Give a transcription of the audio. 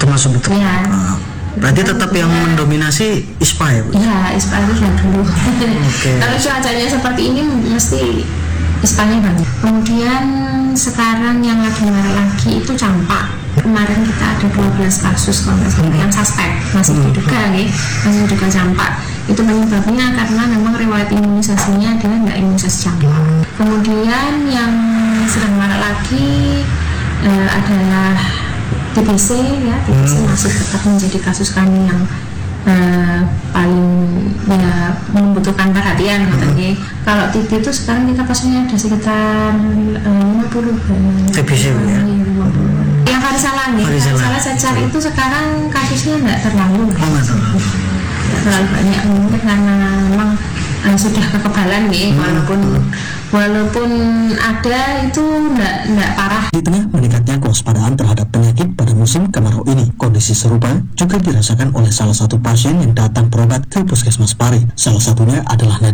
termasuk itu. Ya. Berarti tetap yang mendominasi ISPA ya, Bu? Iya, ISPA itu yang dulu. Oke. Kalau cuacanya seperti ini mesti ISPA-nya banyak. Kemudian sekarang yang lagi marak lagi itu campak. Kemarin kita ada 12 kasus kalau nggak salah yang suspek, masih diduga nih, masih diduga campak. Itu penyebabnya karena memang riwayat imunisasinya adalah nggak imunisasi campak. Kemudian yang sedang marak lagi adalah TBC ya, TBC masih tetap menjadi kasus kami yang paling ya membutuhkan perhatian katanya. Kalau TB itu sekarang kita kasusnya ada sekitar 50 TBC ya. 50. Yang Varisalah nih, Varisalah cacar itu sekarang kasusnya nggak terlalu terlalu banyak, mungkin karena memang sudah kekebalan nih, walaupun ada itu nggak parah. Di tengah meningkatnya kewaspadaan terhadap penyakit pada musim kemarau ini, kondisi serupa juga dirasakan oleh salah satu pasien yang datang berobat ke Puskesmas Pare. Salah satunya adalah